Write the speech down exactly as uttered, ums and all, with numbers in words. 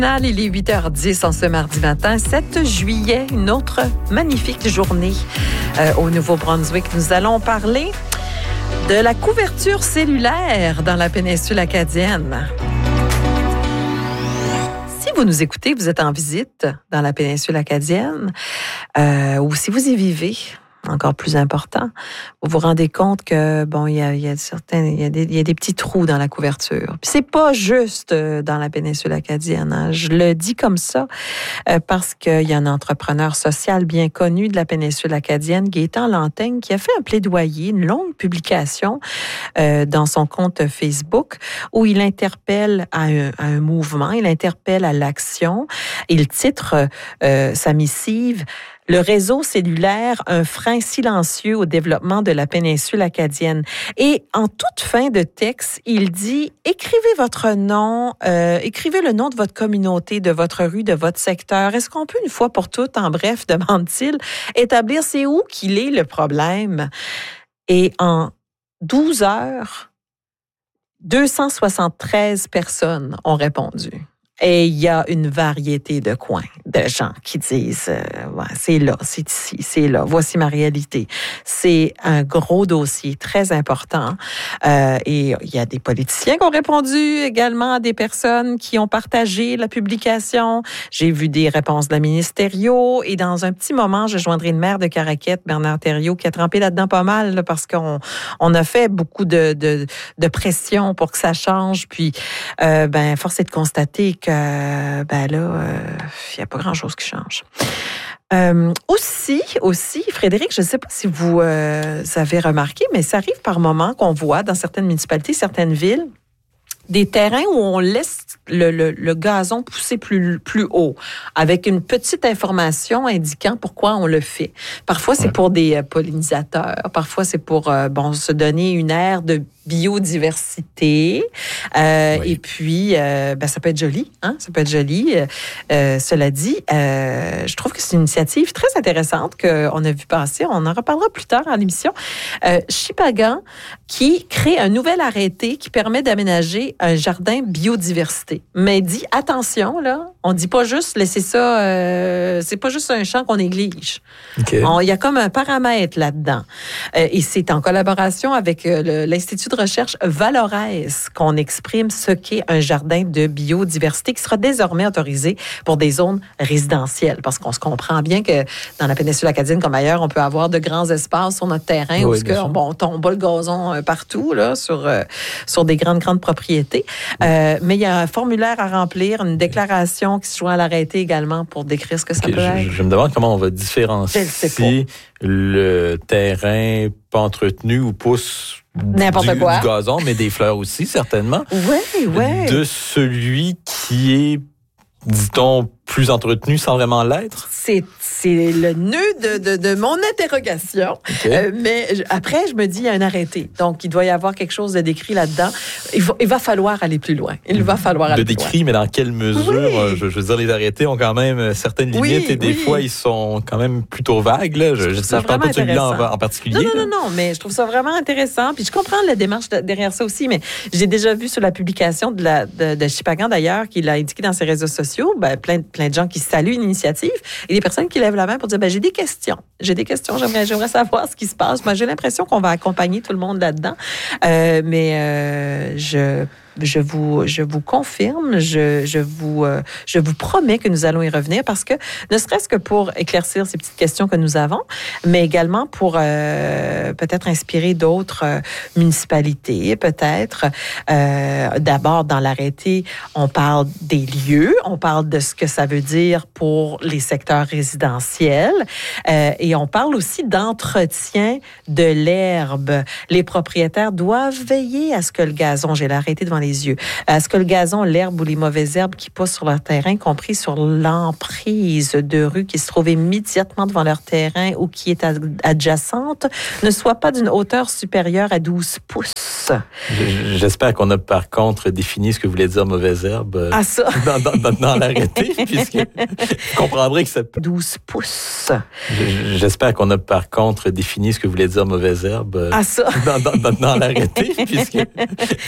Il est huit heures dix en ce mardi matin, sept juillet, une autre magnifique journée euh, au Nouveau-Brunswick. Nous allons parler de la couverture cellulaire dans la péninsule acadienne. Si vous nous écoutez, vous êtes en visite dans la péninsule acadienne euh, ou si vous y vivez, encore plus important, vous vous rendez compte que bon, il y a, il y a certains, il y a des, il y a des petits trous dans la couverture. Puis c'est pas juste dans la péninsule acadienne. Hein. Je le dis comme ça euh, parce qu'il y a un entrepreneur social bien connu de la péninsule acadienne, Gaétan Lanteigne, qui a fait un plaidoyer, une longue publication euh, dans son compte Facebook où il interpelle à un, à un mouvement, il interpelle à l'action. Il titre euh, sa missive « Le réseau cellulaire, un frein silencieux au développement de la péninsule acadienne ». Et en toute fin de texte, il dit « Écrivez votre nom, euh, écrivez le nom de votre communauté, de votre rue, de votre secteur. Est-ce qu'on peut une fois pour toutes, en bref, demande-t-il, établir c'est où qu'il est le problème? » Et en douze heures, deux cent soixante-treize personnes ont répondu. Et il y a une variété de coins, de gens qui disent euh, ouais, c'est là, c'est ici, c'est là, voici ma réalité. C'est un gros dossier très important. Euh, et il y a des politiciens qui ont répondu également à des personnes qui ont partagé la publication. J'ai vu des réponses de la ministériaux. Et dans un petit moment, je joindrai une maire de Caraquette, Bernard Thériault, qui a trempé là-dedans pas mal là, parce qu'on on a fait beaucoup de, de, de pression pour que ça change. Puis, euh, ben, force est de constater que Euh, ben là, il euh, n'y a pas grand-chose qui change. Euh, aussi, aussi, Frédéric, je ne sais pas si vous euh, avez remarqué, mais ça arrive par moments qu'on voit dans certaines municipalités, certaines villes, des terrains où on laisse le, le, le gazon pousser plus, plus haut, avec une petite information indiquant pourquoi on le fait. Parfois, c'est ouais. pour des euh, pollinisateurs. Parfois, c'est pour euh, bon se donner une aire de biodiversité. Euh, oui. Et puis, euh, ben, ça peut être joli. Hein? Ça peut être joli. Euh, cela dit, euh, je trouve que c'est une initiative très intéressante qu'on a vu passer. On en reparlera plus tard à l'émission. Euh, Shippagan, qui crée un nouvel arrêté qui permet d'aménager un jardin biodiversité. Mais dit, attention, là, on dit pas juste laisser ça, euh, c'est pas juste un champ qu'on néglige. Okay. Il y a comme un paramètre là-dedans. Euh, et c'est en collaboration avec euh, le, l'Institut de recherche Valores qu'on exprime ce qu'est un jardin de biodiversité qui sera désormais autorisé pour des zones résidentielles. Parce qu'on se comprend bien que dans la péninsule acadienne comme ailleurs, on peut avoir de grands espaces sur notre terrain oui, où que, bon, on tombe le gazon partout là, sur, euh, sur des grandes, grandes propriétés. Oui. Euh, mais il y a un formulaire à remplir, une déclaration qui se joint à l'arrêté également pour décrire ce que ça okay, peut je, être. Je me demande comment on va différencier le terrain pas entretenu où pousse n'importe du, quoi. du gazon, mais des fleurs aussi, certainement. Oui, oui. De celui qui est, dit-on, plus entretenu sans vraiment l'être? C'est, c'est le nœud de, de, de mon interrogation. Okay. Euh, mais je, après, je me dis, il y a un arrêté. Donc, il doit y avoir quelque chose de décrit là-dedans. Il va, il va falloir aller plus loin. Il va falloir aller de plus loin. De décrit, mais dans quelle mesure? Oui. Je, je veux dire, les arrêtés ont quand même certaines limites oui, et des oui. fois, ils sont quand même plutôt vagues. Là. Je ne parle pas de celui-là en, en particulier. Non, non, non, non, mais je trouve ça vraiment intéressant. Puis je comprends la démarche de, derrière ça aussi, mais j'ai déjà vu sur la publication de, la, de, de Shippagan, d'ailleurs, qu'il a indiqué dans ses réseaux sociaux, ben, plein, plein de gens qui saluent une initiative et des personnes qui lèvent la main pour dire ben, j'ai des questions. J'ai des questions, j'aimerais, j'aimerais savoir ce qui se passe. Moi, j'ai l'impression qu'on va accompagner tout le monde là-dedans. Euh, mais euh, je. Je vous, je vous confirme, je, je, vous, euh, je vous promets que nous allons y revenir parce que, ne serait-ce que pour éclaircir ces petites questions que nous avons, mais également pour euh, peut-être inspirer d'autres euh, municipalités, peut-être. Euh, d'abord, dans l'arrêté, on parle des lieux, on parle de ce que ça veut dire pour les secteurs résidentiels euh, et on parle aussi d'entretien de l'herbe. Les propriétaires doivent veiller à ce que le gazon, j'ai l'arrêté devant les yeux. Est-ce que le gazon, l'herbe ou les mauvaises herbes qui poussent sur leur terrain, compris sur l'emprise de rue qui se trouve immédiatement devant leur terrain ou qui est adjacente, ne soit pas d'une hauteur supérieure à douze pouces? J'espère qu'on a par contre défini ce que voulait dire mauvaise herbe ah, ça. dans, dans, dans, dans l'arrêté, puisque vous comprendrez que ça peut... douze pouces. J'espère qu'on a par contre défini ce que voulait dire mauvaise herbe ah, ça. dans, dans, dans, dans l'arrêté, puisque